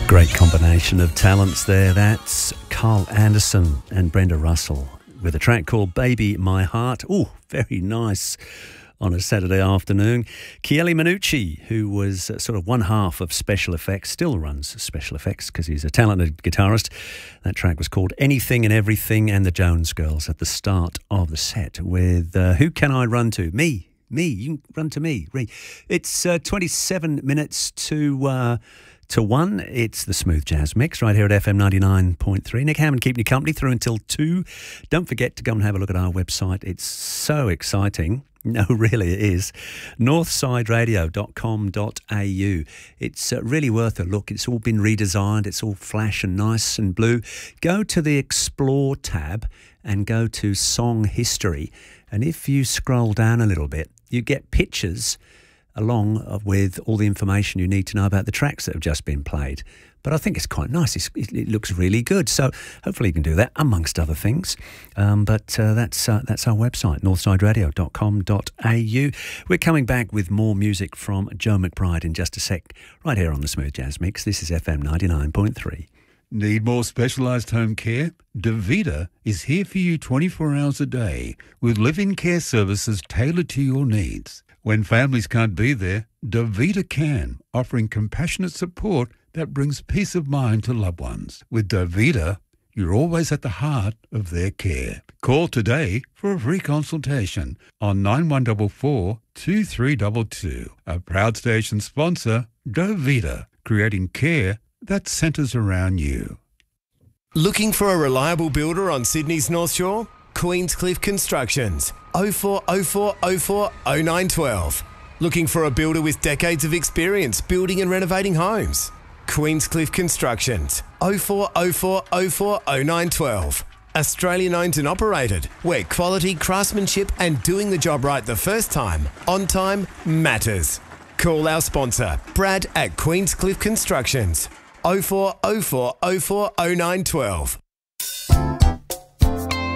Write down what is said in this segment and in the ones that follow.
Great combination of talents there. That's Carl Anderson and Brenda Russell with a track called Baby My Heart. Oh, very nice on a Saturday afternoon. Chieli Minucci, who was sort of one half of Special Effects, still runs Special Effects because he's a talented guitarist. That track was called Anything and Everything, and the Jones Girls at the start of the set with Who Can I Run To? Me, you can run to me. It's 27 minutes to 1. It's the Smooth Jazz Mix right here at FM 99.3. Nick Hammond keeping you company through until 2. Don't forget to go and have a look at our website. It's so exciting. No, really it is. northsideradio.com.au. It's really worth a look. It's all been redesigned. It's all flash and nice and blue. Go to the Explore tab and go to Song History. And if you scroll down a little bit, you get pictures along with all the information you need to know about the tracks that have just been played. But I think it's quite nice. It looks really good. So hopefully you can do that, amongst other things. But that's our website, northsideradio.com.au. We're coming back with more music from Joe McBride in just a sec, right here on the Smooth Jazz Mix. This is FM 99.3. Need more specialised home care? DaVita is here for you 24 hours a day with live-in care services tailored to your needs. When families can't be there, DaVita can, offering compassionate support that brings peace of mind to loved ones. With DaVita, you're always at the heart of their care. Call today for a free consultation on 9144 2322. A proud station sponsor, DaVita, creating care that centres around you. Looking for a reliable builder on Sydney's North Shore? Queenscliff Constructions, 0404 04 0912. Looking for a builder with decades of experience building and renovating homes? Queenscliff Constructions, 0404 04 0912. Australian owned and operated, where quality, craftsmanship and doing the job right the first time, on time, matters. Call our sponsor, Brad at Queenscliff Constructions, 0404 04 0912.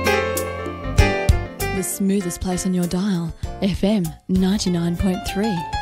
The smoothest place on your dial, FM 99.3.